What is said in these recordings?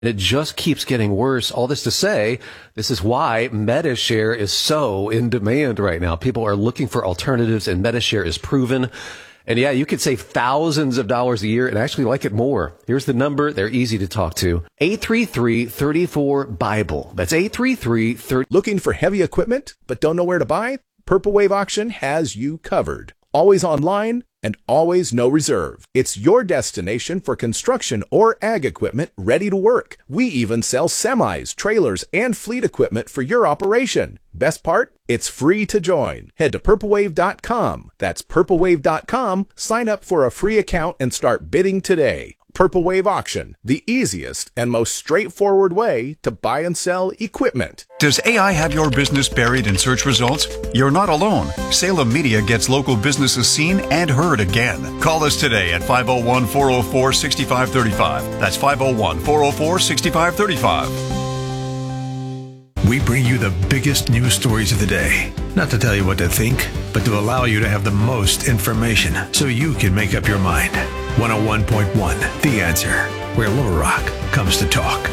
And it just keeps getting worse. All this to say, this is why Medi-Share is so in demand right now. People are looking for alternatives, and Medi-Share is proven. And yeah, you could save thousands of dollars a year and actually like it more. Here's the number. They're easy to talk to. 833-34-BIBLE. That's 833-30. Looking for heavy equipment but don't know where to buy? Purple Wave Auction has you covered. Always online and always no reserve. It's your destination for construction or ag equipment ready to work. We even sell semis, trailers, and fleet equipment for your operation. Best part? It's free to join. Head to purplewave.com. That's purplewave.com. Sign up for a free account and start bidding today. Purple Wave Auction, the easiest and most straightforward way to buy and sell equipment. Does AI have your business buried in search results? You're not alone. Salem Media gets local businesses seen and heard again. Call us today at 501-404-6535. That's 501-404-6535. We bring you the biggest news stories of the day. Not to tell you what to think, but to allow you to have the most information so you can make up your mind. 101.1 The Answer, where Little Rock comes to talk.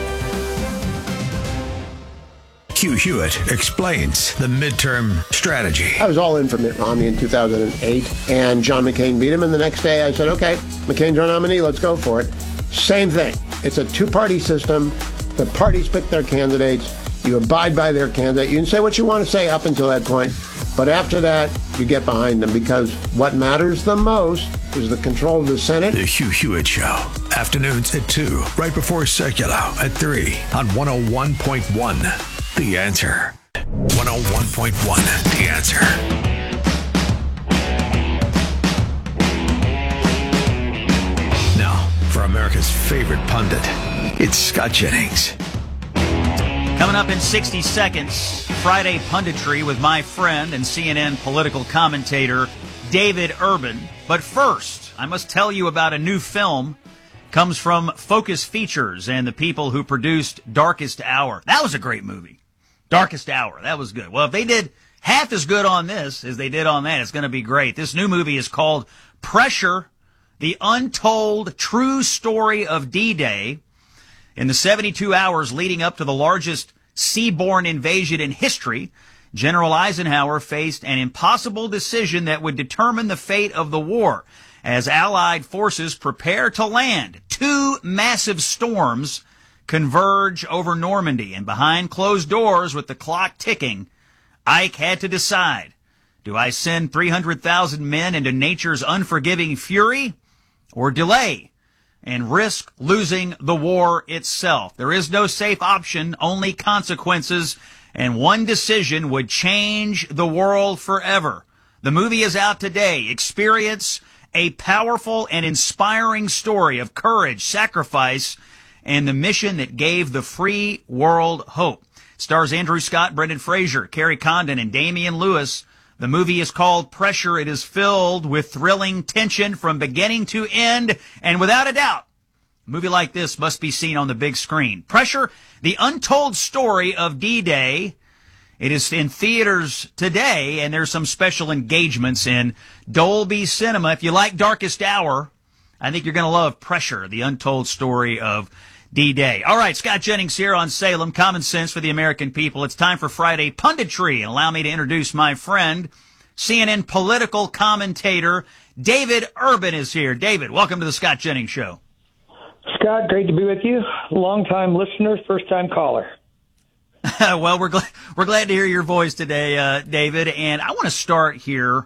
Hugh Hewitt explains the midterm strategy. I was all in for Mitt Romney in 2008, and John McCain beat him, and the next day I said, okay, McCain's our nominee, let's go for it. Same thing. It's a two-party system. The parties pick their candidates. You abide by their candidate. You can say what you want to say up until that point, but after that, you get behind them, because what matters the most is the control of the Senate. The Hugh Hewitt Show. Afternoons at 2, right before Secular at 3 on 101.1 The Answer. 101.1 The Answer. Now, for America's favorite pundit, it's Scott Jennings. Coming up in 60 seconds, Friday Punditry with my friend and CNN political commentator, David Urban. But first, I must tell you about a new film. Comes from Focus Features and the people who produced Darkest Hour. That was a great movie. Darkest Hour. That was good. Well, if they did half as good on this as they did on that, it's going to be great. This new movie is called Pressure, the untold true story of D-Day. In the 72 hours leading up to the largest seaborne invasion in history, General Eisenhower faced an impossible decision that would determine the fate of the war. As Allied forces prepare to land, two massive storms converge over Normandy, and behind closed doors with the clock ticking, Ike had to decide, do I send 300,000 men into nature's unforgiving fury, or delay and risk losing the war itself? There is no safe option, only consequences, and one decision would change the world forever. The movie is out today. Experience a powerful and inspiring story of courage, sacrifice, and the mission that gave the free world hope. It stars Andrew Scott, Brendan Fraser, Kerry Condon, and Damian Lewis. The movie is called Pressure. It is filled with thrilling tension from beginning to end, and without a doubt, a movie like this must be seen on the big screen. Pressure, the untold story of D-Day. It is in theaters today, and there's some special engagements in Dolby Cinema. If you like Darkest Hour, I think you're going to love Pressure, the untold story of D-Day. All right, Scott Jennings here on Salem, Common Sense for the American People. It's time for Friday Punditry, and allow me to introduce my friend, CNN political commentator, David Urban is here. David, welcome to the Scott Jennings Show. Scott, great to be with you. Long-time listener, first-time caller. Well, we're glad to hear your voice today, David. And I want to start here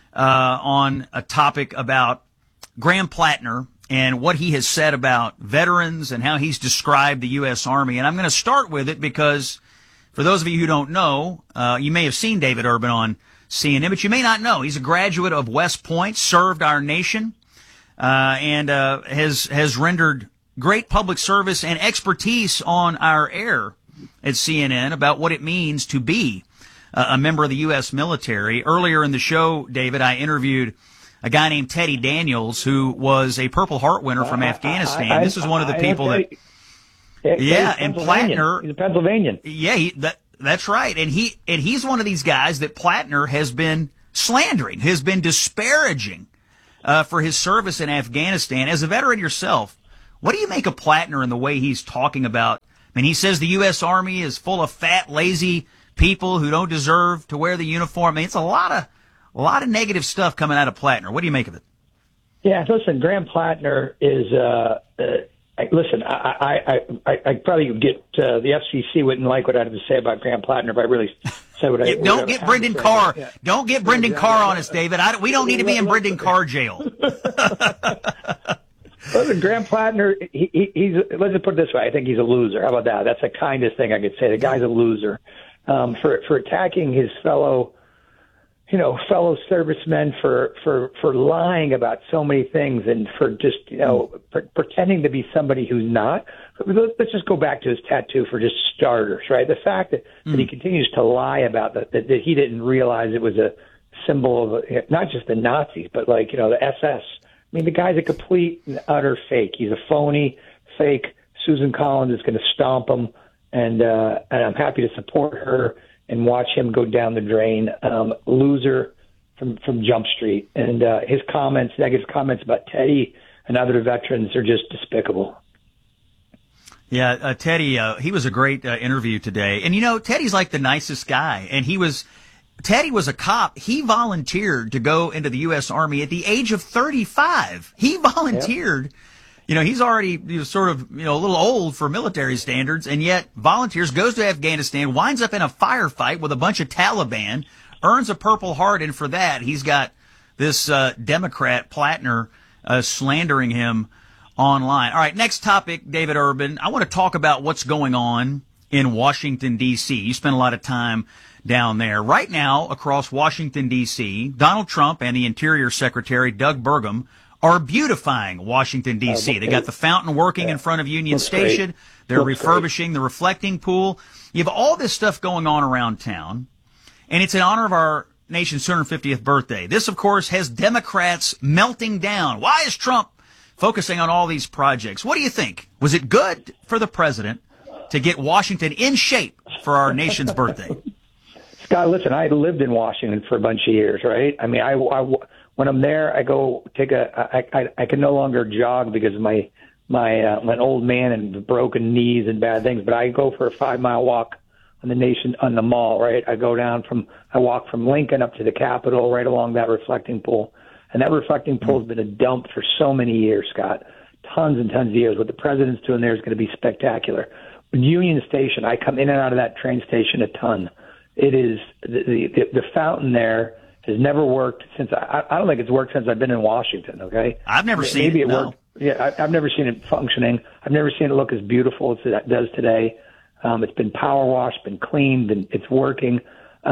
on a topic about Graham Plattner and what he has said about veterans and how he's described the U.S. Army. And I'm going to start with it because, for those of you who don't know, you may have seen David Urban on CNN, but you may not know. He's a graduate of West Point, served our nation, and has rendered great public service and expertise on our air at CNN about what it means to be a member of the U.S. military. Earlier in the show, David, I interviewed a guy named Teddy Daniels, who was a Purple Heart winner from Afghanistan. This is one of the people that... Yeah, and Plattner... He's a Pennsylvanian. Yeah, that's right. And he's one of these guys that Plattner has been slandering, has been disparaging for his service in Afghanistan. As a veteran yourself, What do you make of Plattner and the way he's talking about? I mean, he says the U.S. Army is full of fat, lazy people who don't deserve to wear the uniform. I mean, it's a lot of negative stuff coming out of Plattner. What do you make of it? Yeah, listen, Graham Plattner is. Listen, I probably would get the FCC wouldn't like what I have to say about Graham Plattner if I really said what I. Don't get Brendan Carr. Yeah. Don't get Brendan Carr on us, David. We don't need to be in Brendan Carr jail. Listen, Graham Plattner, he's. Let's just put it this way. I think he's a loser. How about that? That's the kindest thing I could say. The guy's a loser for attacking his fellow servicemen for lying about so many things and for just, pretending to be somebody who's not. Let's just go back to his tattoo for just starters, right? The fact that he continues to lie about that he didn't realize it was a symbol of not just the Nazis, but the SS. I mean, the guy's a complete and utter fake. He's a phony, fake. Susan Collins is going to stomp him, and I'm happy to support her and watch him go down the drain. Loser from Jump Street. And his negative comments about Teddy and other veterans are just despicable. Yeah, Teddy, he was a great interview today. And, Teddy's like the nicest guy. And Teddy was a cop. He volunteered to go into the U.S. Army at the age of 35. He volunteered. Yep. He's already sort of, a little old for military standards, and yet volunteers, goes to Afghanistan, winds up in a firefight with a bunch of Taliban, earns a Purple Heart, and for that, he's got this Democrat, Plattner, slandering him online. All right, next topic, David Urban. I want to talk about what's going on in Washington, D.C. You spend a lot of time down there. Right now, across Washington, D.C., Donald Trump and the Interior Secretary, Doug Burgum, are beautifying Washington, D.C. They got the fountain working in front of Union Station. They're refurbishing the reflecting pool. You have all this stuff going on around town, and it's in honor of our nation's 250th birthday. This, of course, has Democrats melting down. Why is Trump focusing on all these projects? What do you think? Was it good for the president to get Washington in shape for our nation's birthday? Scott, listen, I lived in Washington for a bunch of years, right? I mean, when I'm there, I go take I can no longer jog because of my an old man and broken knees and bad things, but I go for a 5-mile walk on the mall, right? I walk from Lincoln up to the Capitol, right along that reflecting pool. And that reflecting pool has been a dump for so many years, Scott. Tons and tons of years. What the president's doing there is going to be spectacular. Union Station, I come in and out of that train station a ton. It is the fountain there has never worked since I don't think it's worked since I've been in Washington. Okay, I've never seen it. No. Worked. Yeah, I've never seen it functioning. I've never seen it look as beautiful as it does today. It's been power washed, been cleaned, and it's working.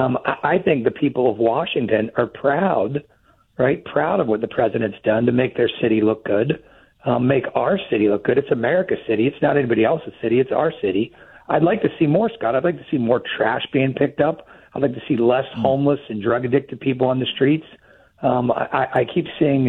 I think the people of Washington are proud, right? Proud of what the president's done to make their city look good, make our city look good. It's America's city. It's not anybody else's city. It's our city. I'd like to see more, Scott. I'd like to see more trash being picked up. I'd like to see less homeless and drug addicted people on the streets. I keep seeing,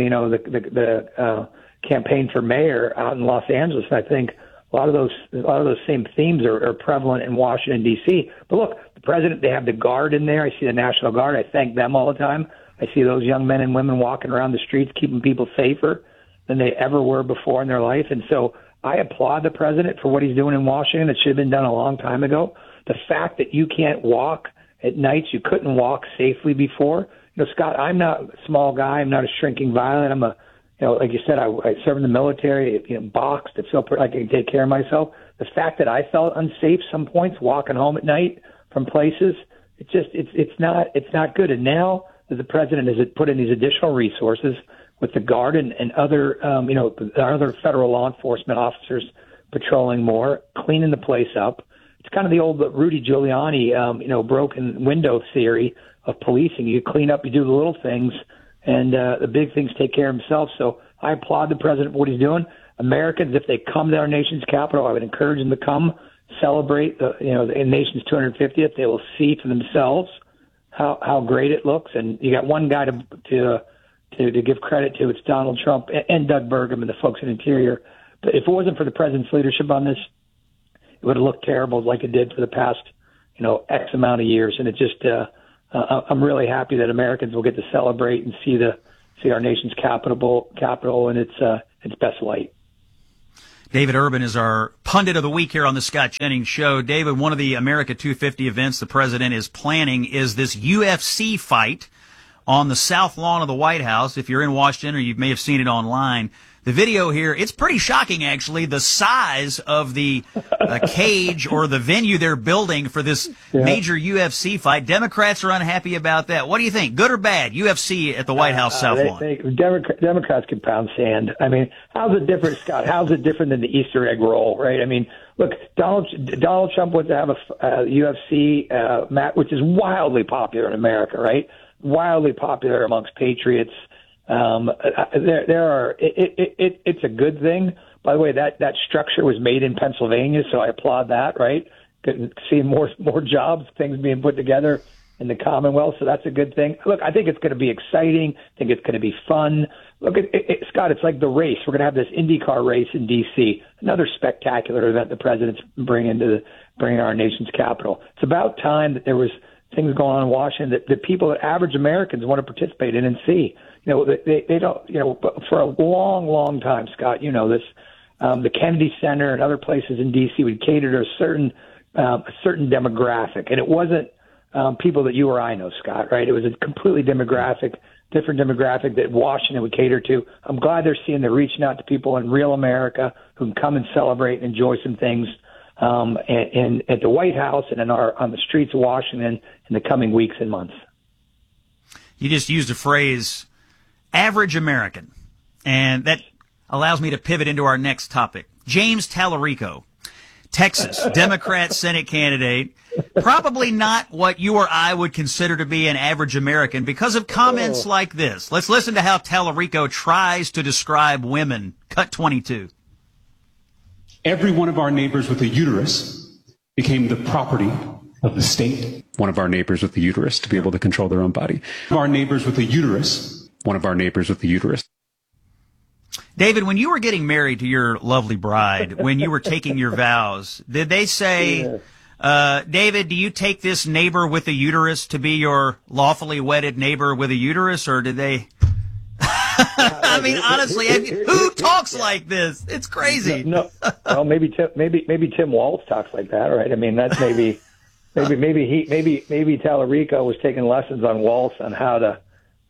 the campaign for mayor out in Los Angeles, and I think a lot of those same themes are prevalent in Washington D.C. But look, the president, they have the Guard in there. I see the National Guard. I thank them all the time. I see those young men and women walking around the streets, keeping people safer than they ever were before in their life. And so I applaud the president for what he's doing in Washington. It should have been done a long time ago. The fact that you can't walk at nights, you couldn't walk safely before. Scott, I'm not a small guy. I'm not a shrinking violet. I'm like you said, I served in the military, boxed. I feel like I can take care of myself. The fact that I felt unsafe some points walking home at night from places, it's not good. And now that the president has put in these additional resources with the Guard and other, other federal law enforcement officers patrolling more, cleaning the place up. It's kind of the old Rudy Giuliani, broken window theory of policing. You clean up, you do the little things, and the big things take care of themselves. So I applaud the president for what he's doing. Americans, if they come to our nation's capital, I would encourage them to come celebrate the nation's 250th. They will see for themselves how great it looks. And you got one guy to give credit to. It's Donald Trump and Doug Burgum and the folks in Interior. But if it wasn't for the president's leadership on this, it would have looked terrible like it did for the past, X amount of years. And it just, I'm really happy that Americans will get to celebrate and see our nation's capital in its best light. David Urban is our pundit of the week here on the Scott Jennings Show. David, one of the America 250 events the president is planning is this UFC fight on the South Lawn of the White House. If you're in Washington, or you may have seen it online, the video here, it's pretty shocking, actually, the size of the cage or the venue they're building for this major UFC fight. Democrats are unhappy about that. What do you think? Good or bad? UFC at the White House South Lawn. Democrats can pound sand. I mean, how's it different, Scott? How's it different than the Easter egg roll, right? I mean, look, Donald Trump wants to have a UFC match, which is wildly popular in America, right? Wildly popular amongst patriots. It's a good thing. By the way, that structure was made in Pennsylvania, so I applaud that, right? Seeing more jobs, things being put together in the Commonwealth, so that's a good thing. Look, I think it's going to be exciting. I think it's going to be fun. Look, Scott, it's like the race. We're going to have this IndyCar race in D.C., another spectacular event the president's bringing our nation's capital. It's about time that there was things going on in Washington that people, that average Americans, want to participate in and see. You know, they don't, you know, for a long, long time, Scott, you know this, the Kennedy Center and other places in D.C. would cater to a certain demographic. And it wasn't people that you or I know, Scott, right? It was a completely different demographic that Washington would cater to. I'm glad they're reaching out to people in real America who can come and celebrate and enjoy some things and at the White House and on the streets of Washington in the coming weeks and months. You just used a phrase, average American, and that allows me to pivot into our next topic. James Tallarico, Texas Democrat Senate candidate, probably not what you or I would consider to be an average American because of comments like this. Let's listen to how Tallarico tries to describe women. Cut 22. Every one of our neighbors with a uterus became the property of the state. One of our neighbors with a uterus to be able to control their own body. Our neighbors with a uterus. One of our neighbors with a uterus. David, when you were getting married to your lovely bride, when you were taking your vows, did they say, David, do you take this neighbor with a uterus to be your lawfully wedded neighbor with a uterus, or did they... I mean, honestly, who talks like this? It's crazy. No, well, maybe Tim Walz talks like that, right? I mean, that's maybe Tallarico was taking lessons on Walz on how to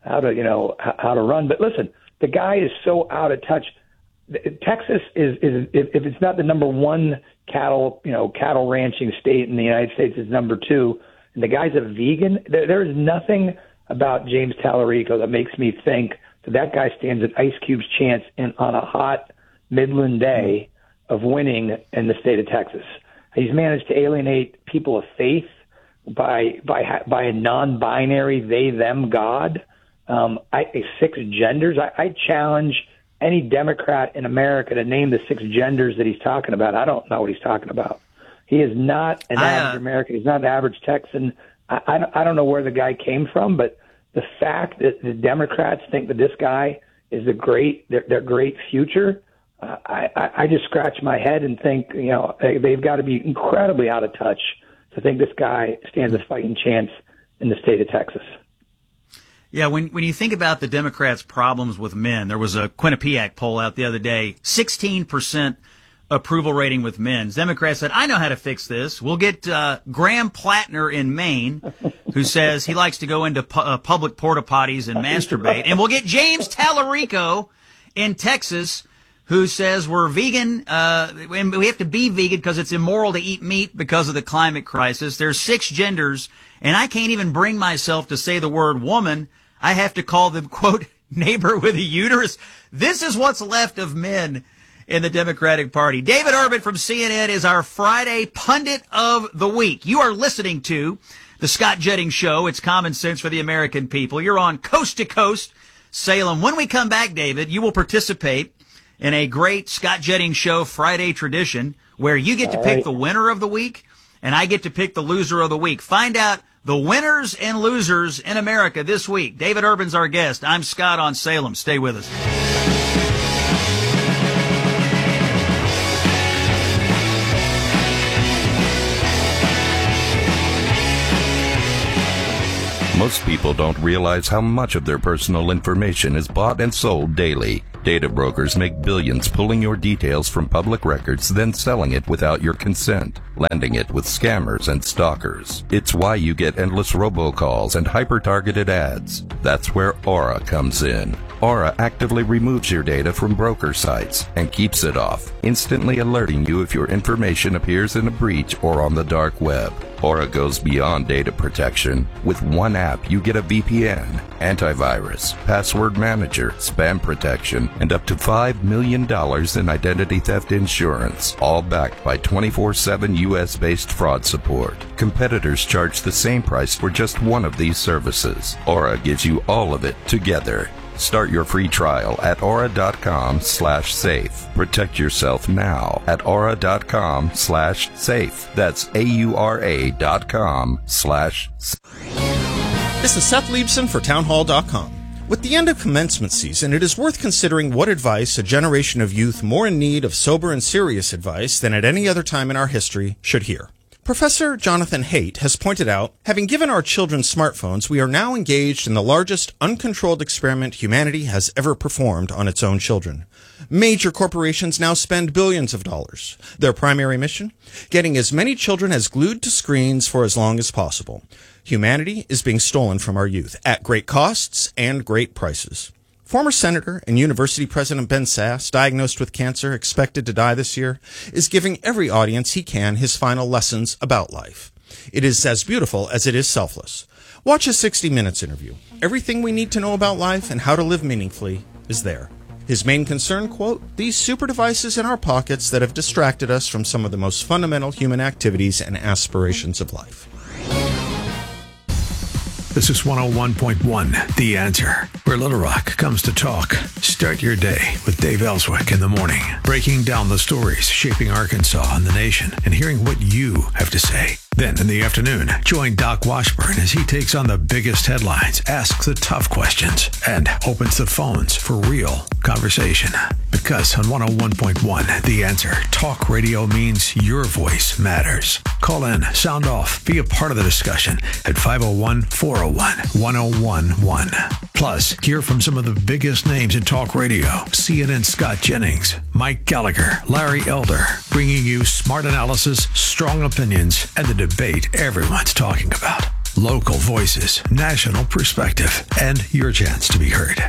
run. But listen, the guy is so out of touch. Texas is if it's not the number one cattle ranching state in the United States, it's number two. And the guy's a vegan. There is nothing about James Tallarico that makes me think that guy stands an Ice Cube's chance on a hot Midland day of winning in the state of Texas. He's managed to alienate people of faith by a non-binary they/them God. 6 genders. I challenge any Democrat in America to name the 6 genders that he's talking about. I don't know what he's talking about. He is not an average American. He's not an average Texan. I don't know where the guy came from, but the fact that the Democrats think that this guy is their great future, I just scratch my head and think, you know, they've got to be incredibly out of touch to think this guy stands a fighting chance in the state of Texas. Yeah, when you think about the Democrats' problems with men, there was a Quinnipiac poll out the other day, 16% approval rating with men. Democrats said, I know how to fix this. We'll get Graham Plattner in Maine, who says he likes to go into public porta potties and masturbate. And we'll get James Tallarico in Texas, who says we're vegan, and we have to be vegan because it's immoral to eat meat because of the climate crisis. There's 6 genders, and I can't even bring myself to say the word woman. I have to call them, quote, neighbor with a uterus. This is what's left of men in the Democratic Party. David Urban from CNN is our Friday Pundit of the Week. You are listening to the Scott Jennings Show. It's common sense for the American people. You're on Coast to Coast, Salem. When we come back, David, you will participate in a great Scott Jennings Show Friday tradition where you get to pick the winner of the week and I get to pick the loser of the week. Find out the winners and losers in America this week. David Urban's our guest. I'm Scott on Salem. Stay with us. Most people don't realize how much of their personal information is bought and sold daily. Data brokers make billions pulling your details from public records, then selling it without your consent, landing it with scammers and stalkers. It's why you get endless robocalls and hyper-targeted ads. That's where Aura comes in. Aura actively removes your data from broker sites and keeps it off, instantly alerting you if your information appears in a breach or on the dark web. Aura goes beyond data protection. With one app, you get a VPN, antivirus, password manager, spam protection, and up to $5 million in identity theft insurance, all backed by 24/7 U.S.-based fraud support. Competitors charge the same price for just one of these services. Aura gives you all of it together. Start your free trial at aura.com/safe. Protect yourself now at aura.com/safe. That's AURA.com/safe. This is Seth Liebson for townhall.com. With the end of commencement season, it is worth considering what advice a generation of youth more in need of sober and serious advice than at any other time in our history should hear. Professor Jonathan Haidt has pointed out, having given our children smartphones, we are now engaged in the largest uncontrolled experiment humanity has ever performed on its own children. Major corporations now spend billions of dollars. Their primary mission? Getting as many children as glued to screens for as long as possible. Humanity is being stolen from our youth at great costs and great prices. Former Senator and University President Ben Sasse, diagnosed with cancer, expected to die this year, is giving every audience he can his final lessons about life. It is as beautiful as it is selfless. Watch his 60 Minutes interview. Everything we need to know about life and how to live meaningfully is there. His main concern, quote, these super devices in our pockets that have distracted us from some of the most fundamental human activities and aspirations of life. This is 101.1, The Answer, where Little Rock comes to talk. Start your day with Dave Ellswick in the morning, breaking down the stories shaping Arkansas and the nation, and hearing what you have to say. Then in the afternoon, join Doc Washburn as he takes on the biggest headlines, asks the tough questions, and opens the phones for real conversation. Because on 101.1, The Answer, talk radio means your voice matters. Call in, sound off, be a part of the discussion at 501-401-1011. Plus, hear from some of the biggest names in talk radio. CNN Scott Jennings, Mike Gallagher, Larry Elder, bringing you smart analysis, strong opinions, and the debate everyone's talking about. Local voices, national perspective, and your chance to be heard.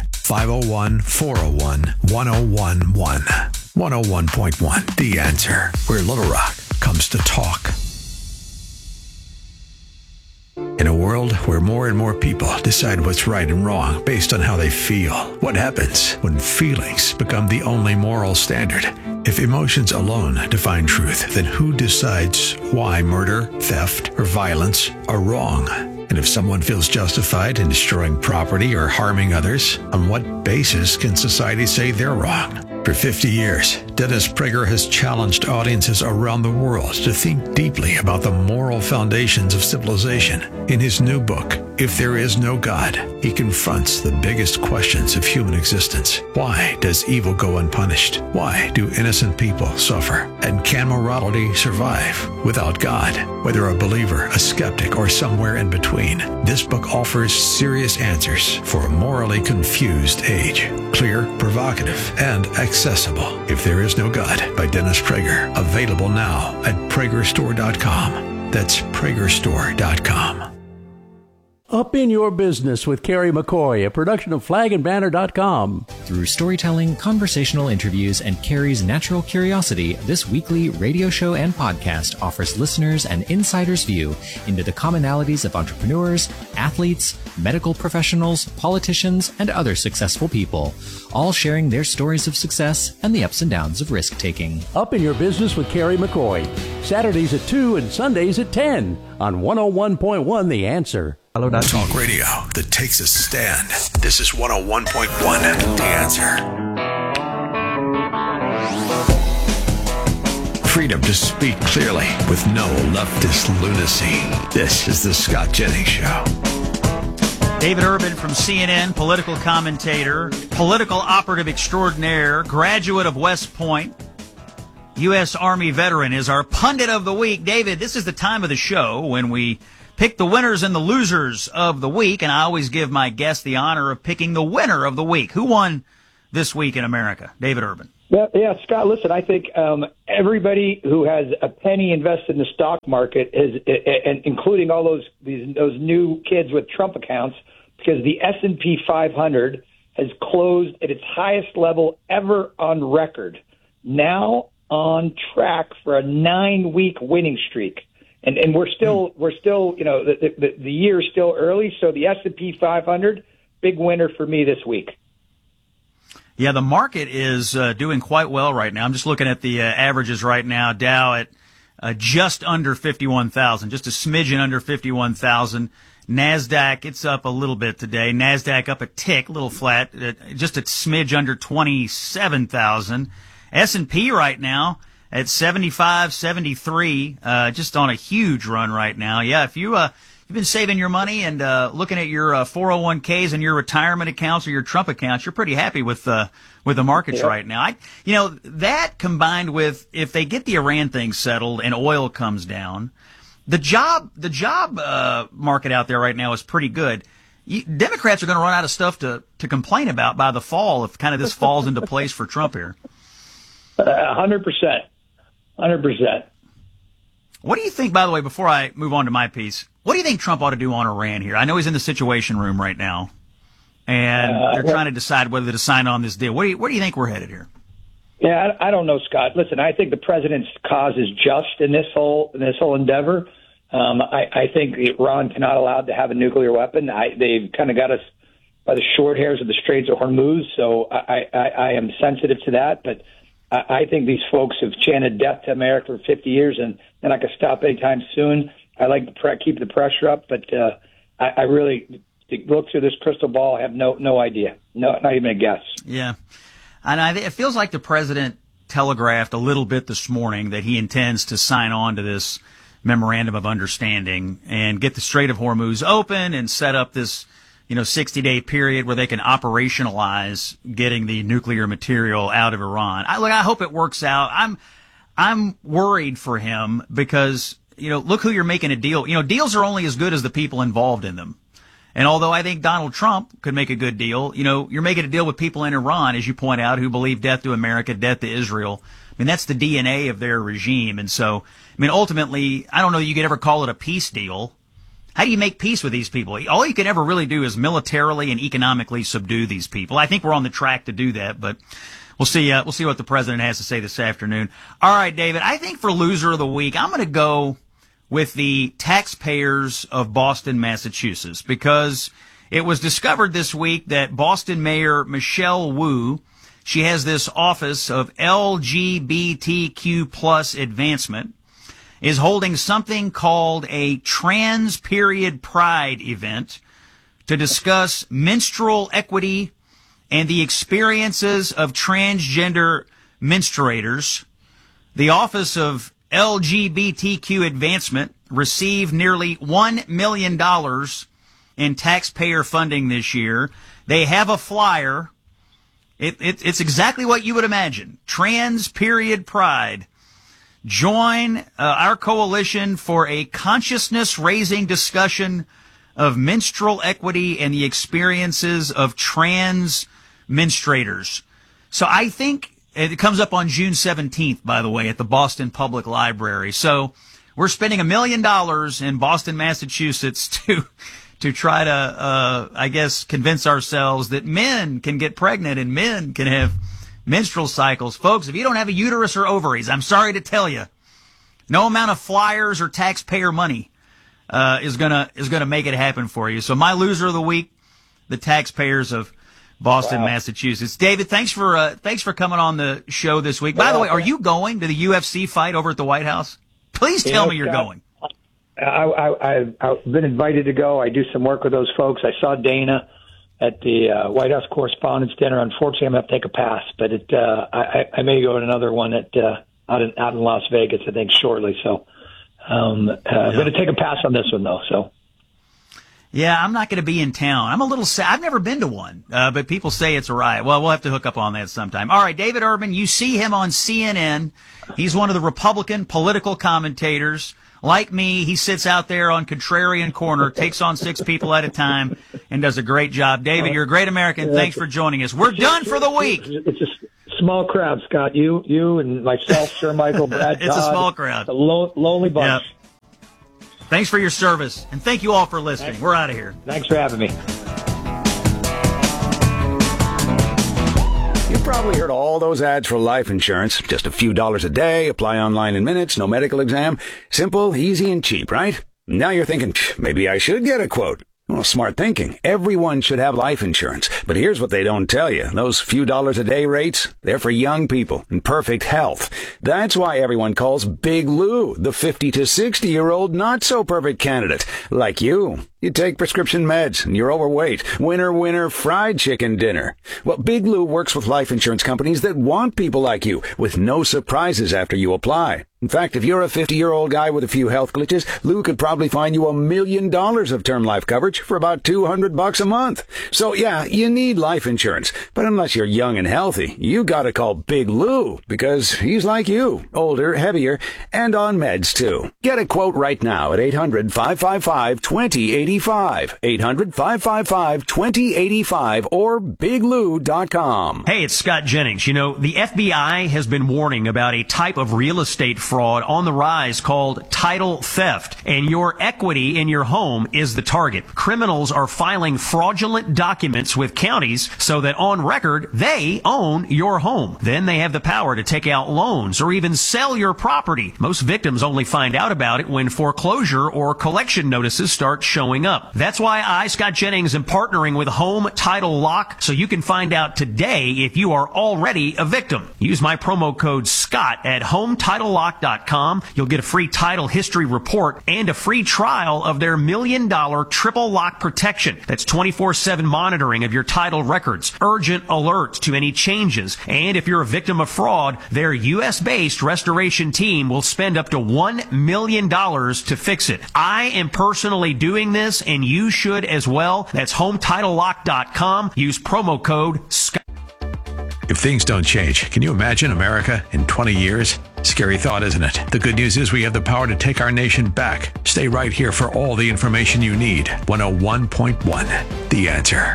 501-401-1011. 101.1, The Answer, where Little Rock comes to talk. In a world where more and more people decide what's right and wrong based on how they feel, what happens when feelings become the only moral standard? If emotions alone define truth, then who decides why murder, theft, or violence are wrong? And if someone feels justified in destroying property or harming others, on what basis can society say they're wrong? For 50 years, Dennis Prager has challenged audiences around the world to think deeply about the moral foundations of civilization. In his new book, If There Is No God, he confronts the biggest questions of human existence. Why does evil go unpunished? Why do innocent people suffer? And can morality survive without God? Whether a believer, a skeptic, or somewhere in between, this book offers serious answers for a morally confused age. Clear, provocative, and accessible. If There Is No God by Dennis Prager. Available now at PragerStore.com. That's PragerStore.com. Up in Your Business with Carrie McCoy, a production of flagandbanner.com. Through storytelling, conversational interviews, and Carrie's natural curiosity, this weekly radio show and podcast offers listeners an insider's view into the commonalities of entrepreneurs, athletes, medical professionals, politicians, and other successful people, all sharing their stories of success and the ups and downs of risk-taking. Up in Your Business with Carrie McCoy, Saturdays at 2 and Sundays at 10 on 101.1 The Answer. Talk radio that takes a stand. This is 101.1 The Answer. Freedom to speak clearly with no leftist lunacy. This is the Scott Jennings Show. David Urban from CNN, political commentator, political operative extraordinaire, graduate of West Point, U.S. Army veteran, is our pundit of the week. David, this is the time of the show when we pick the winners and the losers of the week, and I always give my guests the honor of picking the winner of the week. Who won this week in America? David Urban. Yeah, Scott, listen, I think everybody who has a penny invested in the stock market, and including all those new kids with Trump accounts, because the S&P 500 has closed at its highest level ever on record, now on track for a 9-week winning streak. And we're still, the year is still early, so the S&P 500, big winner for me this week. Yeah, the market is doing quite well right now. I'm just looking at the averages right now. Dow at just under 51,000, just a smidgen under 51,000. NASDAQ, it's up a little bit today. NASDAQ up a tick, a little flat, just a smidge under 27,000. S&P right now at 75, 73, just on a huge run right now. Yeah, if you've been saving your money and looking at your 401ks and your retirement accounts or your Trump accounts, you're pretty happy with the markets right now. That combined with if they get the Iran thing settled and oil comes down, the job market out there right now is pretty good. Democrats are going to run out of stuff to complain about by the fall if kind of this falls into place for Trump here. 100%. 100%. What do you think, by the way, before I move on to my piece, what do you think Trump ought to do on Iran here? I know he's in the Situation Room right now, and they're trying to decide whether to sign on this deal. Where do you think we're headed here? Yeah, I don't know, Scott. Listen, I think the president's cause is just in this whole endeavor. I think Iran cannot allow to have a nuclear weapon. They've kind of got us by the short hairs of the Straits of Hormuz, so I am sensitive to that. But I think these folks have chanted death to America for 50 years, and they're not going to stop anytime soon. I like to keep the pressure up, but I really look through this crystal ball. I have no idea, not even a guess. Yeah, and it feels like the president telegraphed a little bit this morning that he intends to sign on to this memorandum of understanding and get the Strait of Hormuz open and set up this 60-day period where they can operationalize getting the nuclear material out of Iran. I hope it works out. I'm worried for him because, look who you're making a deal. Deals are only as good as the people involved in them. And although I think Donald Trump could make a good deal, you're making a deal with people in Iran, as you point out, who believe death to America, death to Israel. I mean, that's the DNA of their regime. And so, ultimately, I don't know that you could ever call it a peace deal. How do you make peace with these people? All you can ever really do is militarily and economically subdue these people. I think we're on the track to do that, but we'll see what the president has to say this afternoon. All right, David, I think for loser of the week, I'm going to go with the taxpayers of Boston, Massachusetts, because it was discovered this week that Boston Mayor Michelle Wu, she has this office of LGBTQ plus advancement, is holding something called a Trans Period Pride event to discuss menstrual equity and the experiences of transgender menstruators. The Office of LGBTQ Advancement received nearly $1 million in taxpayer funding this year. They have a flyer. It's exactly what you would imagine. Trans Period Pride. Join our coalition for a consciousness-raising discussion of menstrual equity and the experiences of trans menstruators. So I think it comes up on June 17th, by the way, at the Boston Public Library. So we're spending $1 million in Boston, Massachusetts to try to, convince ourselves that men can get pregnant and men can have menstrual cycles. Folks, if you don't have a uterus or ovaries, I'm sorry to tell you, no amount of flyers or taxpayer money is gonna make it happen for you. So my loser of the week, the taxpayers of Boston, Massachusetts. David, thanks for coming on the show this week. By the way, are you going to the UFC fight over at the White House? Please tell me you're going. I've been invited to go. I do some work with those folks. I saw Dana at the White House Correspondents' Dinner. Unfortunately, I'm going to have to take a pass, but I may go to another one out in Las Vegas, I think, shortly. So I'm going to take a pass on this one, though. So. Yeah, I'm not going to be in town. I'm a little sad. I've never been to one, but people say it's a riot. Well, we'll have to hook up on that sometime. All right, David Urban, you see him on CNN. He's one of the Republican political commentators. Like me, he sits out there on Contrarian Corner, takes on 6 people at a time, and does a great job. David, you're a great American. Thanks for joining us. We're done for the week. It's a small crowd, Scott. You and myself, Sir Michael, Brad, It's Todd. a small crowd. A lonely bunch. Yep. Thanks for your service, and thank you all for listening. We're out of here. Thanks for having me. You've probably heard all those ads for life insurance. Just a few dollars a day, apply online in minutes, no medical exam. Simple, easy, and cheap, right? Now you're thinking, maybe I should get a quote. Well, smart thinking. Everyone should have life insurance. But here's what they don't tell you. Those few dollars a day rates, they're for young people in perfect health. That's why everyone calls Big Lou the 50 to 60-year-old not-so-perfect candidate. Like you. You take prescription meds and you're overweight. Winner, fried chicken dinner. Well, Big Lou works with life insurance companies that want people like you with no surprises after you apply. In fact, if you're a 50-year-old guy with a few health glitches, Lou could probably find you $1 million of term life coverage for about $200 a month. So yeah, you need life insurance. But unless you're young and healthy, you gotta call Big Lou because he's like you. Older, heavier, and on meds too. Get a quote right now at 800-555-2085. 800-555-2085 or biglou.com. Hey, it's Scott Jennings. You know, the FBI has been warning about a type of real estate fraud on the rise called title theft, and your equity in your home is the target. Criminals are filing fraudulent documents with counties so that on record they own your home. Then they have the power to take out loans or even sell your property. Most victims only find out about it when foreclosure or collection notices start showing up. That's why I, Scott Jennings, am partnering with Home Title Lock so you can find out today if you are already a victim. Use my promo code SCOTT at HomeTitleLock.com. You'll get a free title history report and a free trial of their $1 million triple lock protection. That's 24/7 monitoring of your title records, urgent alerts to any changes, and if you're a victim of fraud, their U.S.-based restoration team will spend up to $1 million to fix it. I am personally doing this, and you should as well. That's HomeTitleLock.com. Use promo code SCOTT. If things don't change, can you imagine America in 20 years? Scary thought, isn't it? The good news is we have the power to take our nation back. Stay right here for all the information you need. 101.1, The Answer.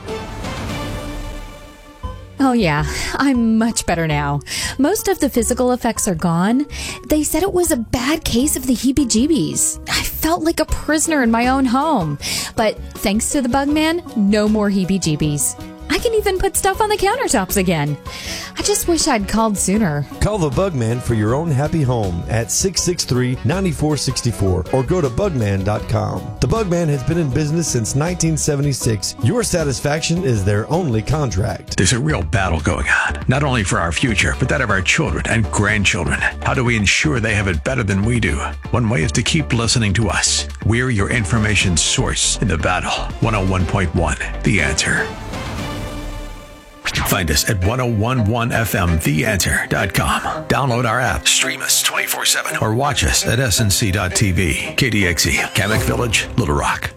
Oh yeah, I'm much better now. Most of the physical effects are gone. They said it was a bad case of the heebie-jeebies. I felt like a prisoner in my own home. But thanks to the Bugman, no more heebie-jeebies. I can even put stuff on the countertops again. I just wish I'd called sooner. Call the Bugman for your own happy home at 663-9464 or go to bugman.com. The Bugman has been in business since 1976. Your satisfaction is their only contract. There's a real battle going on, not only for our future, but that of our children and grandchildren. How do we ensure they have it better than we do? One way is to keep listening to us. We're your information source in the battle. 101.1, The Answer. Find us at 1011fmtheanswer.com. Download our app, stream us 24/7, or watch us at snc.tv. KDXE, Kamek Village, Little Rock.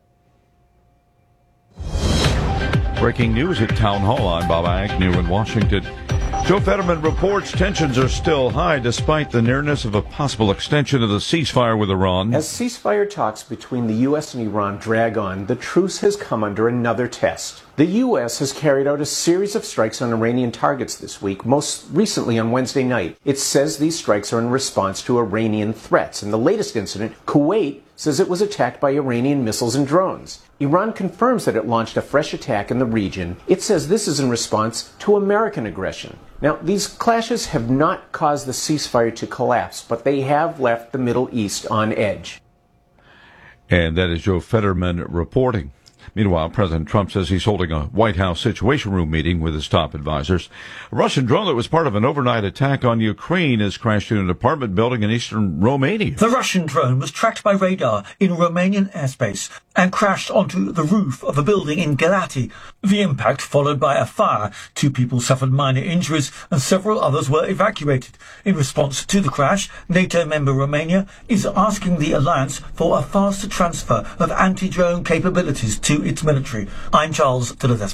Breaking news at Town Hall. I'm Bob Agnew in Washington. Joe Fetterman reports tensions are still high despite the nearness of a possible extension of the ceasefire with Iran. As ceasefire talks between the U.S. and Iran drag on, the truce has come under another test. The U.S. has carried out a series of strikes on Iranian targets this week, most recently on Wednesday night. It says these strikes are in response to Iranian threats. In the latest incident, Kuwait says it was attacked by Iranian missiles and drones. Iran confirms that it launched a fresh attack in the region. It says this is in response to American aggression. Now, these clashes have not caused the ceasefire to collapse, but they have left the Middle East on edge. And that is Joe Fetterman reporting. Meanwhile, President Trump says he's holding a White House Situation Room meeting with his top advisors. A Russian drone that was part of an overnight attack on Ukraine has crashed into an apartment building in eastern Romania. The Russian drone was tracked by radar in Romanian airspace and crashed onto the roof of a building in Galati. The impact followed by a fire. 2 people suffered minor injuries and several others were evacuated. In response to the crash, NATO member Romania is asking the alliance for a faster transfer of anti-drone capabilities to its military. I'm Charles Tillerdesma.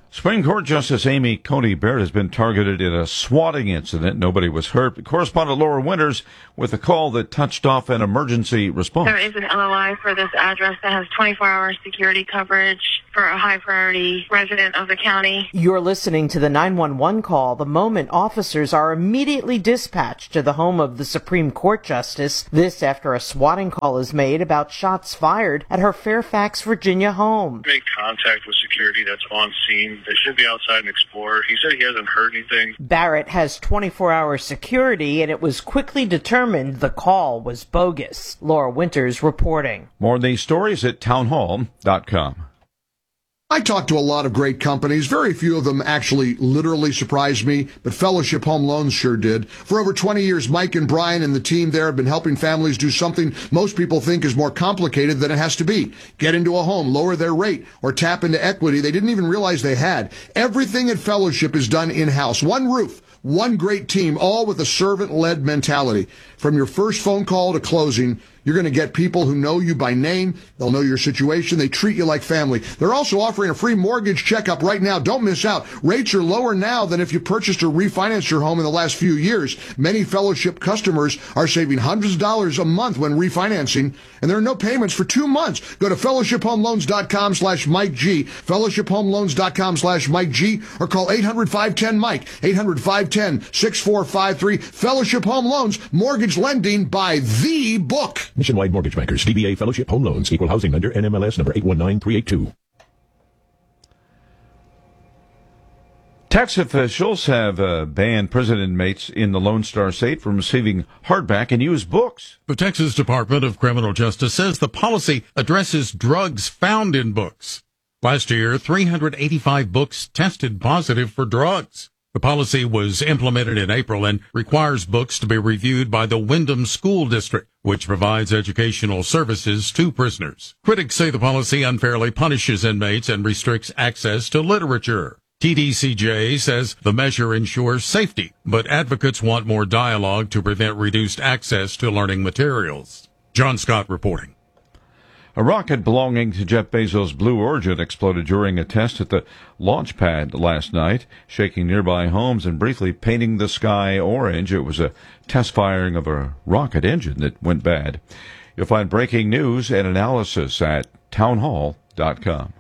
Supreme Court Justice Amy Coney Barrett has been targeted in a swatting incident. Nobody was hurt. Correspondent Laura Winters with a call that touched off an emergency response. There is an LOI for this address that has 24-hour security coverage for a high-priority resident of the county. You're listening to the 911 call the moment officers are immediately dispatched to the home of the Supreme Court Justice. This after a swatting call is made about shots fired at her Fairfax, Virginia home. Make contact with security that's on scene. They should be outside and explore. He said he hasn't heard anything. Barrett has 24-hour security, and it was quickly determined the call was bogus. Laura Winters reporting. More on these stories at townhall.com. I talked to a lot of great companies. Very few of them actually literally surprised me, but Fellowship Home Loans sure did. For over 20 years, Mike and Brian and the team there have been helping families do something most people think is more complicated than it has to be. Get into a home, lower their rate, or tap into equity they didn't even realize they had. Everything at Fellowship is done in-house. One roof, one great team, all with a servant-led mentality. From your first phone call to closing, you're going to get people who know you by name. They'll know your situation. They treat you like family. They're also offering a free mortgage checkup right now. Don't miss out. Rates are lower now than if you purchased or refinanced your home in the last few years. Many Fellowship customers are saving hundreds of dollars a month when refinancing, and there are no payments for 2 months. Go to fellowshiphomeloans.com/Mike G, fellowshiphomeloans.com/Mike G, or call 800-510-MIKE, 800-510-6453. Fellowship Home Loans, mortgage lending by the book. Nationwide Mortgage Bankers, DBA Fellowship Home Loans, Equal Housing Lender, NMLS number 819382. Tax officials have banned prison inmates in the Lone Star State from receiving hardback and used books. The Texas Department of Criminal Justice says the policy addresses drugs found in books. Last year, 385 books tested positive for drugs. The policy was implemented in April and requires books to be reviewed by the Windham School District, which provides educational services to prisoners. Critics say the policy unfairly punishes inmates and restricts access to literature. TDCJ says the measure ensures safety, but advocates want more dialogue to prevent reduced access to learning materials. John Scott reporting. A rocket belonging to Jeff Bezos' Blue Origin exploded during a test at the launch pad last night, shaking nearby homes and briefly painting the sky orange. It was a test firing of a rocket engine that went bad. You'll find breaking news and analysis at townhall.com.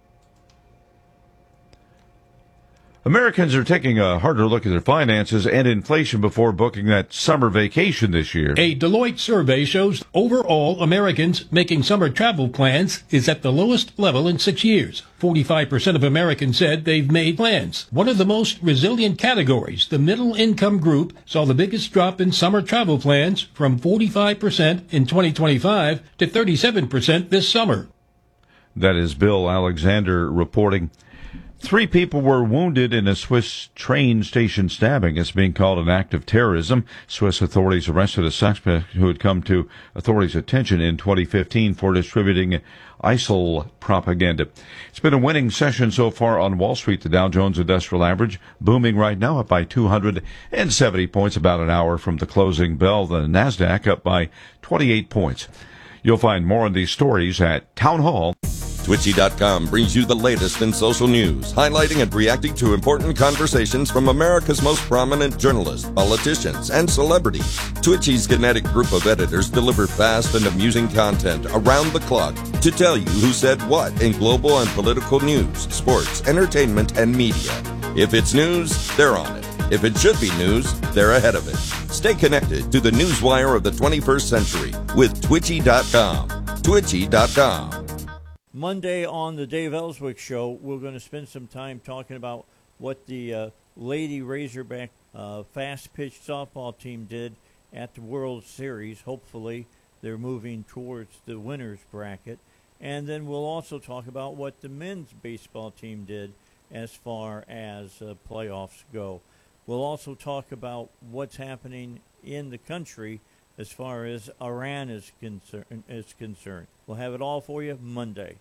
Americans are taking a harder look at their finances and inflation before booking that summer vacation this year. A Deloitte survey shows overall Americans making summer travel plans is at the lowest level in 6 years. 45% of Americans said they've made plans. One of the most resilient categories, the middle income group, saw the biggest drop in summer travel plans from 45% in 2025 to 37% this summer. That is Bill Alexander reporting. 3 people were wounded in a Swiss train station stabbing. It's being called an act of terrorism. Swiss authorities arrested a suspect who had come to authorities' attention in 2015 for distributing ISIL propaganda. It's been a winning session so far on Wall Street. The Dow Jones Industrial Average booming right now, up by 270 points, about an hour from the closing bell. The NASDAQ up by 28 points. You'll find more on these stories at Town Hall. Twitchy.com brings you the latest in social news, highlighting and reacting to important conversations from America's most prominent journalists, politicians, and celebrities. Twitchy's kinetic group of editors deliver fast and amusing content around the clock to tell you who said what in global and political news, sports, entertainment, and media. If it's news, they're on it. If it should be news, they're ahead of it. Stay connected to the newswire of the 21st century with Twitchy.com. Twitchy.com. Monday on the Dave Ellswick Show, we're going to spend some time talking about what the Lady Razorback fast-pitch softball team did at the World Series. Hopefully, they're moving towards the winner's bracket. And then we'll also talk about what the men's baseball team did as far as playoffs go. We'll also talk about what's happening in the country as far as Iran is concerned. We'll have it all for you Monday.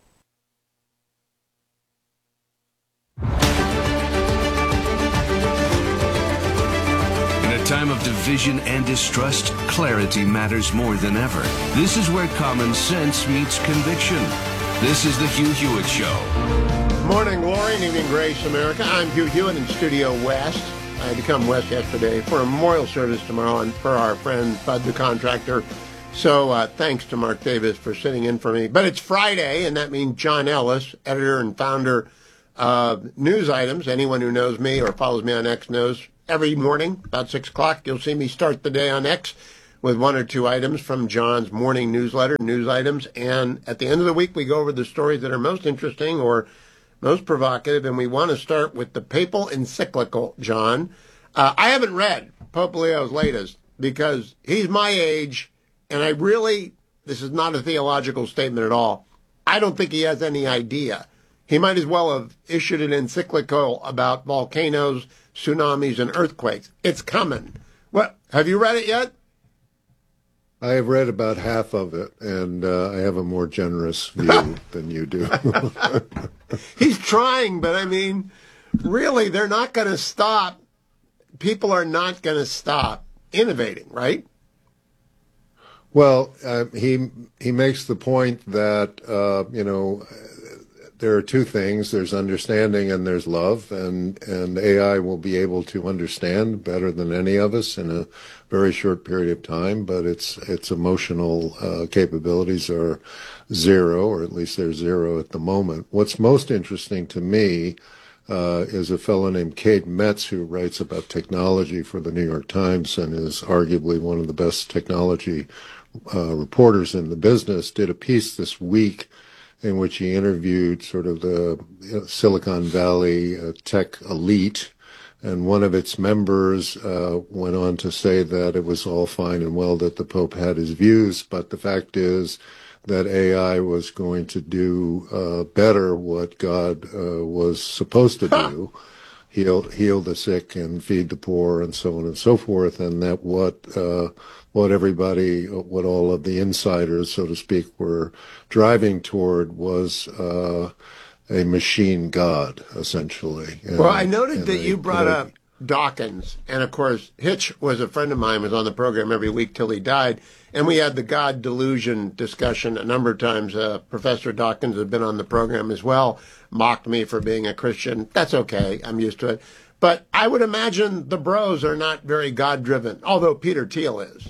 In a time of division and distrust, clarity matters more than ever. This is where common sense meets conviction. This is the Hugh Hewitt Show. Morning glory and evening grace, America. I'm Hugh Hewitt in Studio West. I had to come west yesterday for a memorial service tomorrow and for our friend Bud the contractor. So thanks to Mark Davis for sitting in for me. But it's Friday, and that means John Ellis, editor and founder of News Items. Anyone who knows me or follows me on X knows every morning about 6 o'clock you'll see me start the day on X with one or two items from John's morning newsletter, News Items. And at the end of the week, we go over the stories that are most interesting or most provocative. And we want to start with the papal encyclical, John. I haven't read Pope Leo's latest because he's my age. And I really, this is not a theological statement at all. I don't think he has any idea. He might as well have issued an encyclical about volcanoes, tsunamis, and earthquakes. It's coming. What? Have you read it yet? I have read about half of it, and I have a more generous view than you do. He's trying, but I mean, really, they're not going to stop. People are not going to stop innovating, right? Well, he makes the point that, there are two things. There's understanding and there's love, and AI will be able to understand better than any of us in a very short period of time, but its emotional capabilities are zero, or at least they're zero at the moment. What's most interesting to me is a fellow named Cade Metz, who writes about technology for the New York Times and is arguably one of the best technology reporters in the business, did a piece this week in which he interviewed sort of the Silicon Valley tech elite, and one of its members went on to say that it was all fine and well that the Pope had his views, but the fact is that AI was going to do better what God was supposed to do, heal the sick and feed the poor and so on and so forth, and that what all of the insiders, so to speak, were driving toward was a machine god, essentially. Well, I noted that you brought up Dawkins, and of course, Hitch was a friend of mine, was on the program every week till he died, and we had the God delusion discussion a number of times. Professor Dawkins had been on the program as well, mocked me for being a Christian. That's okay, I'm used to it. But I would imagine the bros are not very God-driven, although Peter Thiel is.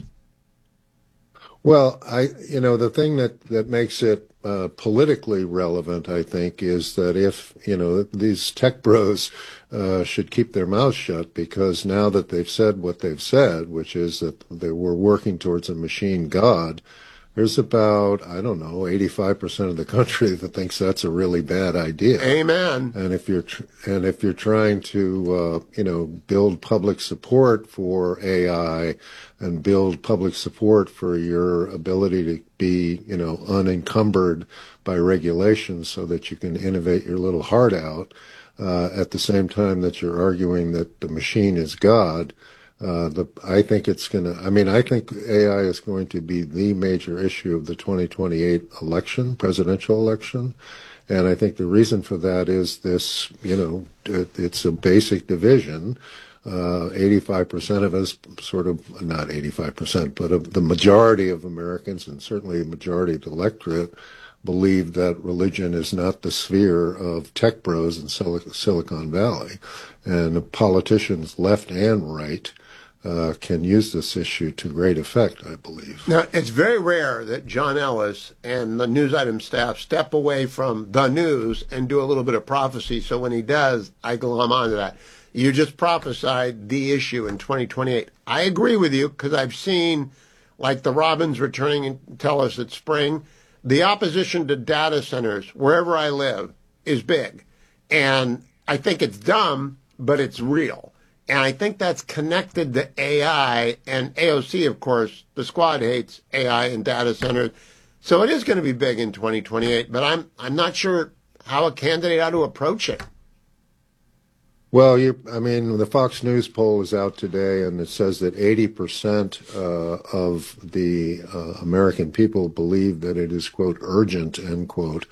Well, the thing that makes it politically relevant, I think, is that if, these tech bros should keep their mouths shut, because now that they've said what they've said, which is that they were working towards a machine god, there's about, 85% of the country that thinks that's a really bad idea. Amen. And if you're trying to, build public support for AI and build public support for your ability to be, unencumbered by regulations so that you can innovate your little heart out, at the same time that you're arguing that the machine is God, I think I think AI is going to be the major issue of the 2028 presidential election. And I think the reason for that is this, it's a basic division. 85% of us, sort of, not 85%, but of the majority of Americans, and certainly the majority of the electorate, believe that religion is not the sphere of tech bros in Silicon Valley. And politicians, left and right, can use this issue to great effect, I believe. Now, it's very rare that John Ellis and the News Item staff step away from the news and do a little bit of prophecy. So when he does, I glom onto that. You just prophesied the issue in 2028. I agree with you, because I've seen, like the robins returning and tell us it's spring. The opposition to data centers, wherever I live, is big. And I think it's dumb, but it's real. And I think that's connected to AI and AOC, of course. The squad hates AI and data centers. So it is going to be big in 2028, but I'm not sure how a candidate ought to approach it. Well, the Fox News poll is out today, and it says that 80% of the American people believe that it is, quote, urgent, end quote,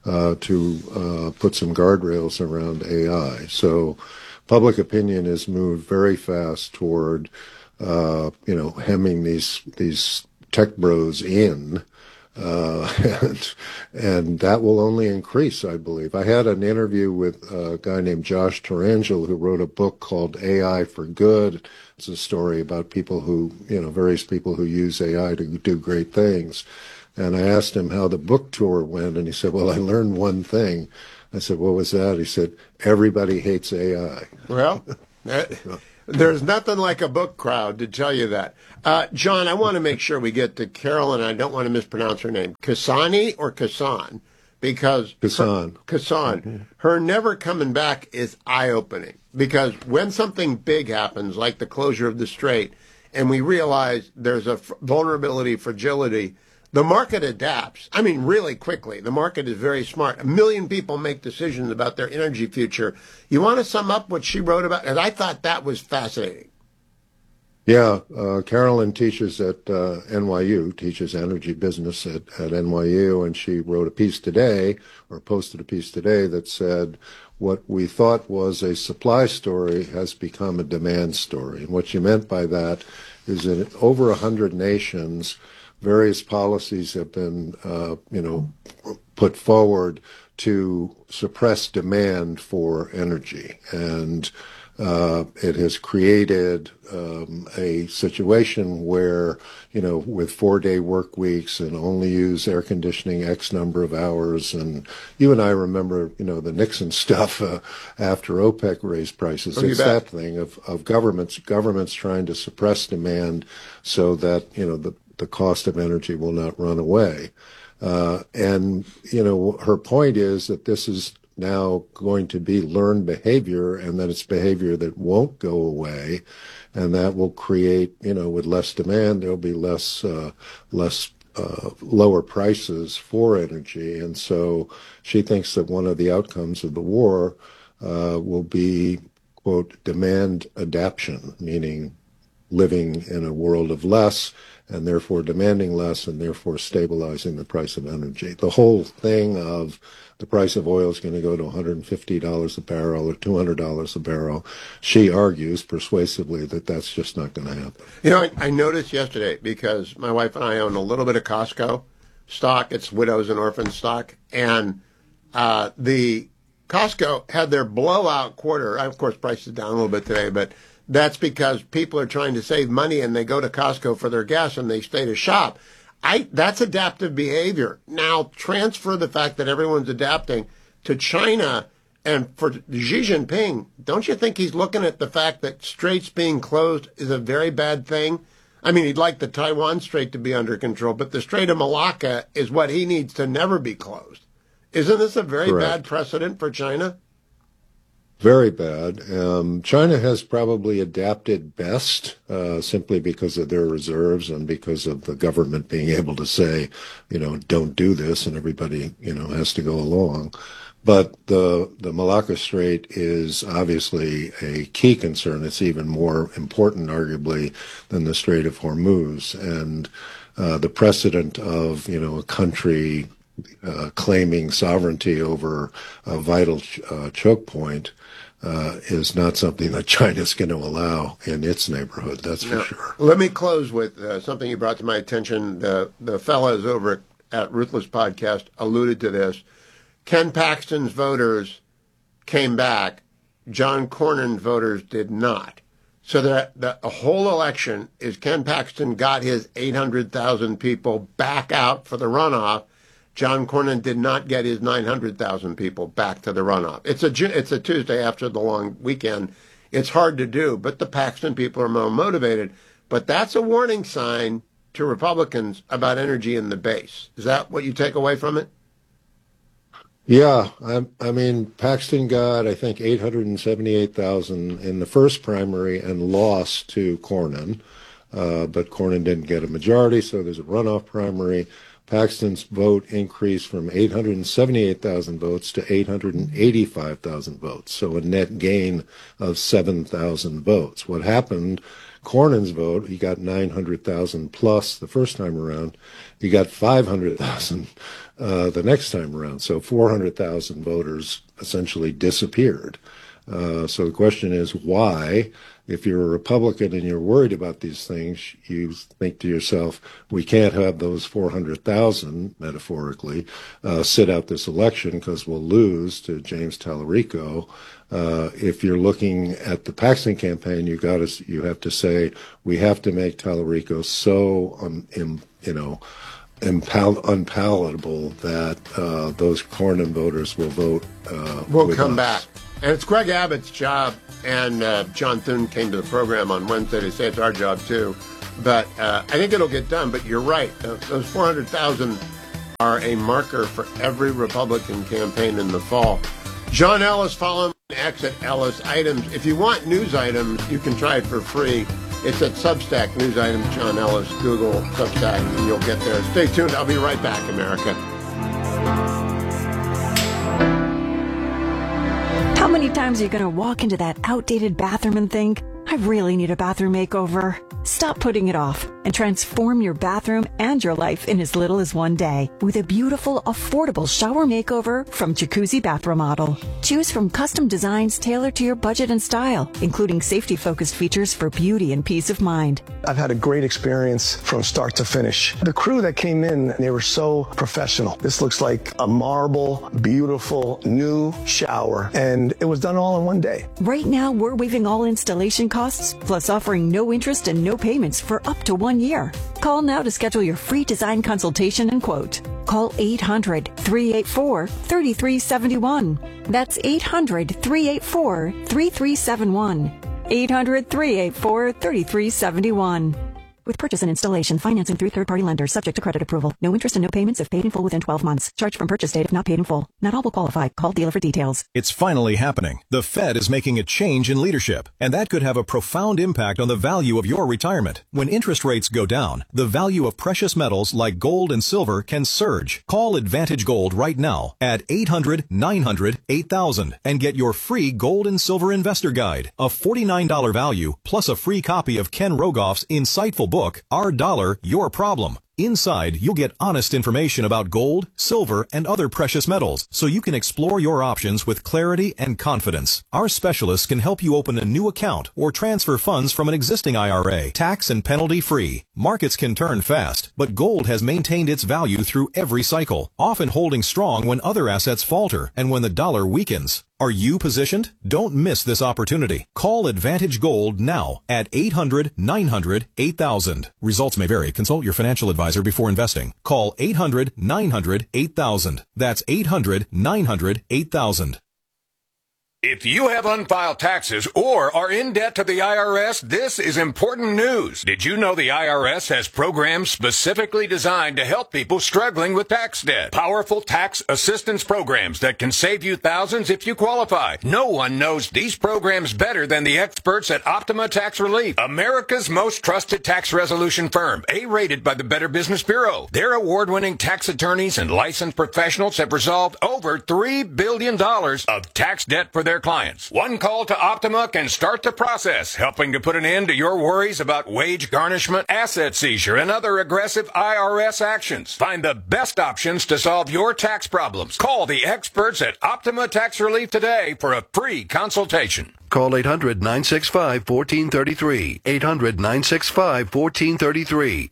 to put some guardrails around AI. So public opinion has moved very fast toward, hemming these tech bros in. And that will only increase, I believe. I had an interview with a guy named Josh Tarangel who wrote a book called AI for Good. It's a story about people who, various people who use AI to do great things. And I asked him how the book tour went, and he said, well, I learned one thing. I said, what was that? He said, everybody hates AI. Well, there's nothing like a book crowd to tell you that. John, I want to make sure we get to Carol, and I don't want to mispronounce her name. Kasani or Kasan? Because Kasan, her never coming back is eye-opening. Because when something big happens, like the closure of the Strait, and we realize there's a vulnerability, fragility, the market adapts. I mean, really quickly. The market is very smart. 1 million people make decisions about their energy future. You want to sum up what she wrote about? And I thought that was fascinating. Yeah, Carolyn teaches at NYU, teaches energy business at NYU, and she wrote a piece today, or posted a piece today, that said what we thought was a supply story has become a demand story. And what she meant by that is that in over 100 nations, various policies have been, put forward to suppress demand for energy. And it has created a situation where, with 4-day work weeks and only use air conditioning X number of hours. And you and I remember, the Nixon stuff after OPEC raised prices. It's that thing of governments trying to suppress demand so that, the cost of energy will not run away. And her point is that this is now going to be learned behavior, and that it's behavior that won't go away, and that will create, with less demand, there'll be less lower prices for energy. And so she thinks that one of the outcomes of the war will be, quote, demand adaptation, meaning living in a world of less and therefore demanding less and therefore stabilizing the price of energy. The whole thing of the price of oil is going to go to $150 a barrel or $200 a barrel, she argues persuasively that that's just not going to happen. I noticed yesterday, because my wife and I own a little bit of Costco stock. It's widows and orphans stock. And the Costco had their blowout quarter. Of course, price is down a little bit today, but that's because people are trying to save money and they go to Costco for their gas and they stay to shop. That's adaptive behavior. Now, transfer the fact that everyone's adapting to China, and for Xi Jinping, don't you think he's looking at the fact that straits being closed is a very bad thing? I mean, he'd like the Taiwan Strait to be under control, but the Strait of Malacca is what he needs to never be closed. Isn't this a very bad precedent for China? Very bad. China has probably adapted best simply because of their reserves and because of the government being able to say, don't do this, and everybody, has to go along. But the Malacca Strait is obviously a key concern. It's even more important, arguably, than the Strait of Hormuz. And the precedent of, a country claiming sovereignty over a vital choke point is not something that China's going to allow in its neighborhood, that's for sure. Let me close with something you brought to my attention. The fellows over at Ruthless Podcast alluded to this. Ken Paxton's voters came back. John Cornyn's voters did not. So the whole election is Ken Paxton got his 800,000 people back out for the runoff. John Cornyn did not get his 900,000 people back to the runoff. It's a Tuesday after the long weekend. It's hard to do, but the Paxton people are more motivated. But that's a warning sign to Republicans about energy in the base. Is that what you take away from it? Yeah, I mean, Paxton got, I think, 878,000 in the first primary and lost to Cornyn, but Cornyn didn't get a majority, so there's a runoff primary. Paxton's vote increased from 878,000 votes to 885,000 votes, so a net gain of 7,000 votes. What happened, Cornyn's vote, he got 900,000 plus the first time around. He got 500,000 the next time around, so 400,000 voters essentially disappeared. So the question is why? If you're a Republican and you're worried about these things, you think to yourself, we can't have those 400,000, metaphorically, sit out this election because we'll lose to James Tallarico. If you're looking at the Paxton campaign, you have to say we have to make Tallarico so unpalatable that those Cornyn voters will vote. We'll come back. And it's Greg Abbott's job, and John Thune came to the program on Wednesday to say it's our job too. But I think it'll get done. But you're right. Those 400,000 are a marker for every Republican campaign in the fall. John Ellis, follow him on X at Ellis Items. If you want news items, you can try it for free. It's at Substack, News Items, John Ellis. Google Substack, and you'll get there. Stay tuned. I'll be right back, America. How many times are you going to walk into that outdated bathroom and think, I really need a bathroom makeover? Stop putting it off and transform your bathroom and your life in as little as one day with a beautiful, affordable shower makeover from Jacuzzi Bath Remodel. Choose from custom designs tailored to your budget and style, including safety-focused features for beauty and peace of mind. I've had a great experience from start to finish. The crew that came in, they were so professional. This looks like a marble, beautiful, new shower, and it was done all in one day. Right now, we're waiving all installation costs, plus offering no interest and no payments for up to 1 year. Call now to schedule your free design consultation and quote. Call 800-384-3371. That's 800-384-3371. 800-384-3371. With purchase and installation, financing through third-party lenders, subject to credit approval. No interest and no payments if paid in full within 12 months. Charge from purchase date if not paid in full. Not all will qualify. Call dealer for details. It's finally happening. The Fed is making a change in leadership, and that could have a profound impact on the value of your retirement. When interest rates go down, the value of precious metals like gold and silver can surge. Call Advantage Gold right now at 800-900-8000 and get your free gold and silver investor guide, a $49 value, plus a free copy of Ken Rogoff's insightful book, Our Dollar, Your Problem. Inside, you'll get honest information about gold, silver, and other precious metals, so you can explore your options with clarity and confidence. Our specialists can help you open a new account or transfer funds from an existing IRA, tax and penalty free. Markets can turn fast, but gold has maintained its value through every cycle, often holding strong when other assets falter and when the dollar weakens. Are you positioned? Don't miss this opportunity. Call Advantage Gold now at 800-900-8000. Results may vary. Consult your financial advisor before investing. Call 800-900-8000. That's 800-900-8000. If you have unfiled taxes or are in debt to the IRS, this is important news. Did you know the IRS has programs specifically designed to help people struggling with tax debt? Powerful tax assistance programs that can save you thousands if you qualify. No one knows these programs better than the experts at Optima Tax Relief, America's most trusted tax resolution firm, A-rated by the Better Business Bureau. Their award-winning tax attorneys and licensed professionals have resolved over $3 billion of tax debt for their clients. One call to Optima can start the process, helping to put an end to your worries about wage garnishment, asset seizure, and other aggressive IRS actions. Find the best options to solve your tax problems. Call the experts at Optima Tax Relief today for a free consultation. Call 800-965-1433. 800-965-1433.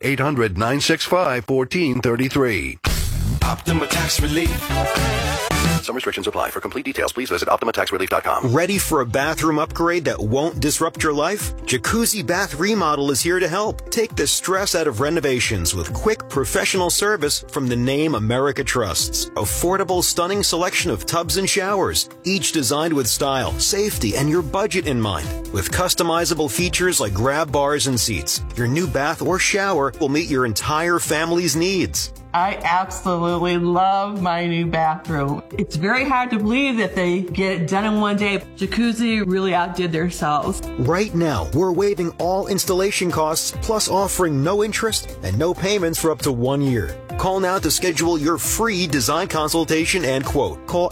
800-965-1433. Optima Tax Relief. Some restrictions apply. For complete details, please visit OptimaTaxRelief.com. Ready for a bathroom upgrade that won't disrupt your life? Jacuzzi Bath Remodel is here to help. Take the stress out of renovations with quick, professional service from the name America trusts. Affordable, stunning selection of tubs and showers, each designed with style, safety, and your budget in mind. With customizable features like grab bars and seats, your new bath or shower will meet your entire family's needs. I absolutely love my new bathroom. It's very hard to believe that they get it done in one day. Jacuzzi really outdid themselves. Right now, we're waiving all installation costs, plus offering no interest and no payments for up to 1 year. Call now to schedule your free design consultation and quote. Call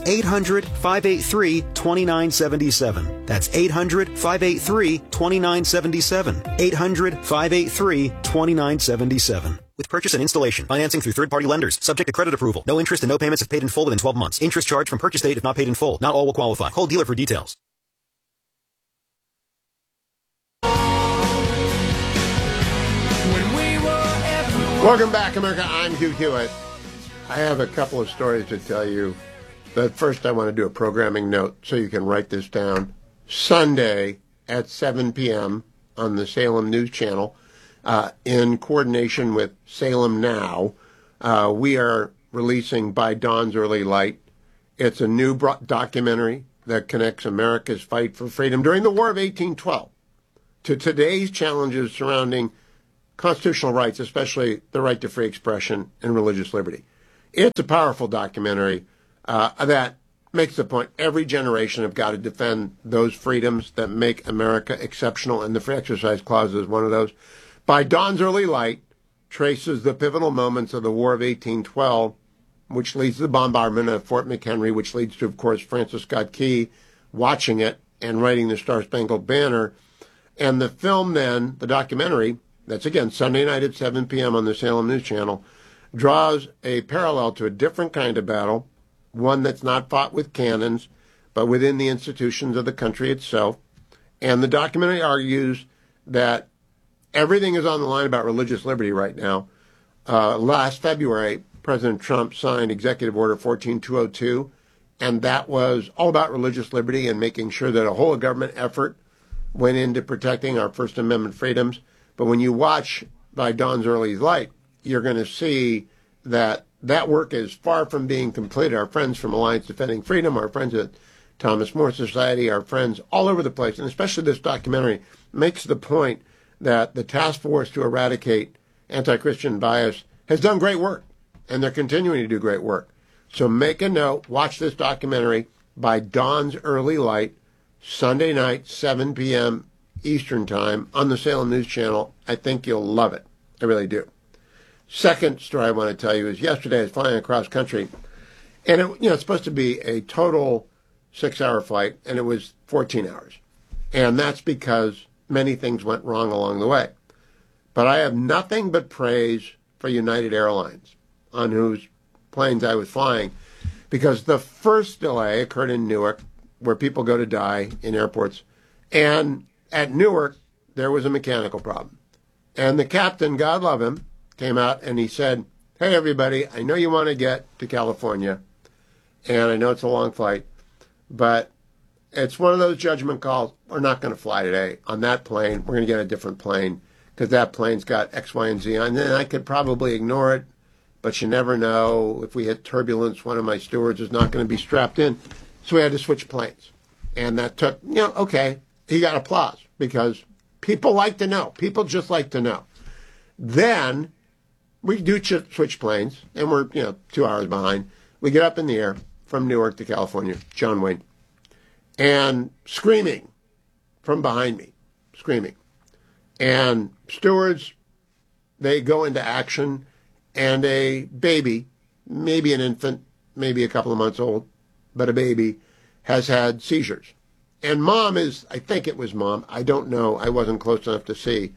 800-583-2977. That's 800-583-2977. 800-583-2977. With purchase and installation, financing through third-party lenders, subject to credit approval. No interest and no payments if paid in full within 12 months. Interest charged from purchase date if not paid in full. Not all will qualify. Call dealer for details. Welcome back, America. I'm Hugh Hewitt. I have a couple of stories to tell you, but first I want to do a programming note so you can write this down. Sunday at 7 p.m. on the Salem News Channel, in coordination with Salem Now, we are releasing By Dawn's Early Light. It's a new documentary that connects America's fight for freedom during the War of 1812 to today's challenges surrounding constitutional rights, especially the right to free expression and religious liberty. It's a powerful documentary that makes the point every generation have got to defend those freedoms that make America exceptional, and the Free Exercise Clause is one of those. By Dawn's Early Light traces the pivotal moments of the War of 1812, which leads to the bombardment of Fort McHenry, which leads to, of course, Francis Scott Key watching it and writing the Star-Spangled Banner. And the film then, the documentary, that's again Sunday night at 7 p.m. on the Salem News Channel, draws a parallel to a different kind of battle, one that's not fought with cannons, but within the institutions of the country itself. And the documentary argues that everything is on the line about religious liberty right now. Last February, President Trump signed Executive Order 14202, and that was all about religious liberty and making sure that a whole government effort went into protecting our First Amendment freedoms. But when you watch By Dawn's Early Light, you're going to see that that work is far from being completed. Our friends from Alliance Defending Freedom, our friends at Thomas More Society, our friends all over the place, and especially this documentary, makes the point that the task force to eradicate anti-Christian bias has done great work, and they're continuing to do great work. So make a note, watch this documentary, By Dawn's Early Light, Sunday night, 7 p.m. Eastern Time on the Salem News Channel. I think you'll love it. I really do. Second story I want to tell you is yesterday I was flying across country, and it's supposed to be a total 6-hour flight, and it was 14 hours. And that's because many things went wrong along the way. But I have nothing but praise for United Airlines, on whose planes I was flying, because the first delay occurred in Newark, where people go to die in airports. And at Newark, there was a mechanical problem. And the captain, God love him, came out and he said, "Hey, everybody, I know you want to get to California, and I know it's a long flight, but it's one of those judgment calls. We're not going to fly today on that plane. We're going to get a different plane because that plane's got X, Y, and Z on. And then I could probably ignore it, but you never know. If we hit turbulence, one of my stewards is not going to be strapped in." So we had to switch planes. And that took, okay, he got applause because people like to know. People just like to know. Then we do switch planes, and we're, 2 hours behind. We get up in the air from Newark to California, John Wayne, and screaming from behind me, screaming. And stewards, they go into action, and a baby, maybe an infant, maybe a couple of months old, but a baby, has had seizures. And mom is, I think it was mom, I don't know, I wasn't close enough to see,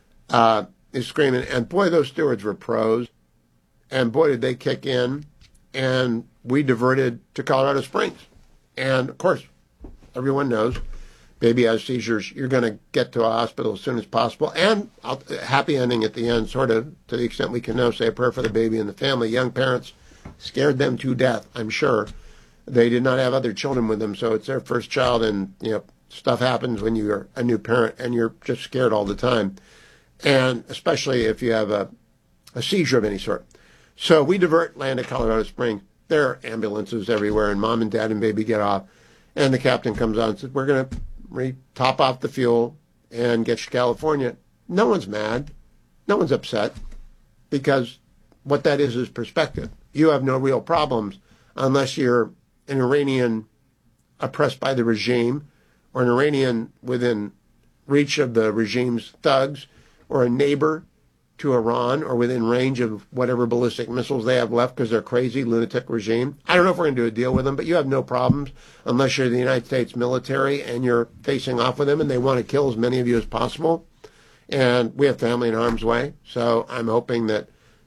is screaming. And boy, those stewards were pros. And boy, did they kick in. And we diverted to Colorado Springs. And of course, everyone knows, baby has seizures, you're going to get to a hospital as soon as possible. And happy ending at the end, sort of, to the extent we can now say a prayer for the baby and the family. Young parents, scared them to death, I'm sure. They did not have other children with them, so it's their first child, and stuff happens when you're a new parent, and you're just scared all the time, and especially if you have a seizure of any sort. So we divert, land at Colorado Springs. There are ambulances everywhere, and mom and dad and baby get off, and the captain comes on and says, "We're going to top off the fuel and get you to California." No one's mad. No one's upset, because what that is perspective. You have no real problems unless you're an Iranian oppressed by the regime, or an Iranian within reach of the regime's thugs, or a neighbor to Iran, or within range of whatever ballistic missiles they have left because they're crazy, lunatic regime. I don't know if we're going to do a deal with them, but you have no problems unless you're the United States military and you're facing off with them and they want to kill as many of you as possible. And we have family in harm's way, so I'm hoping that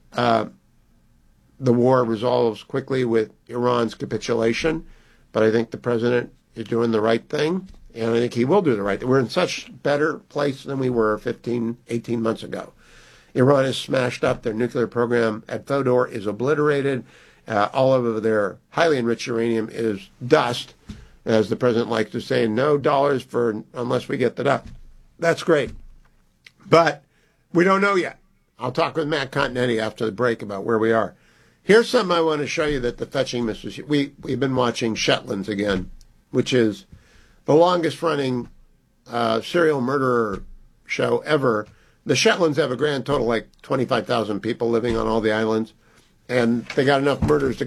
the war resolves quickly with Iran's capitulation, but I think the president is doing the right thing, and I think he will do the right thing. We're in such better place than we were 15, 18 months ago. Iran has smashed up their nuclear program at Fodor is obliterated. All of their highly enriched uranium is dust, as the president likes to say, no dollars for unless we get that up. That's great. But we don't know yet. I'll talk with Matt Continetti after the break about where we are. Here's something I want to show you that the fetching misses. We've been watching Shetlands again, which is the longest running serial murderer show ever. The Shetlands have a grand total like 25,000 people living on all the islands, and they got enough murders to